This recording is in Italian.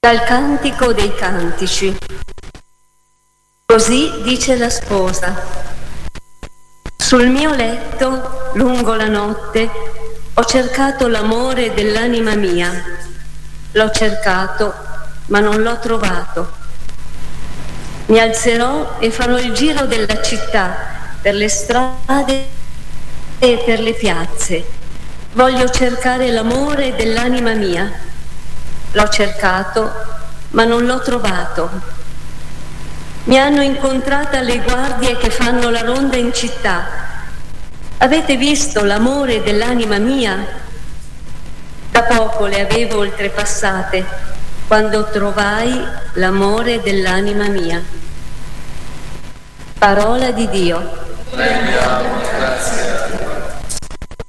Dal Cantico dei Cantici. Così dice la sposa: sul mio letto, lungo la notte, ho cercato l'amore dell'anima mia. L'ho cercato, ma non l'ho trovato. Mi alzerò e farò il giro della città, per le strade e per le piazze. Voglio cercare l'amore dell'anima mia. L'ho cercato, ma non l'ho trovato. Mi hanno incontrata le guardie che fanno la ronda in città. Avete visto l'amore dell'anima mia? Da poco le avevo oltrepassate, quando trovai l'amore dell'anima mia. Parola di Dio. Rendiamo grazie.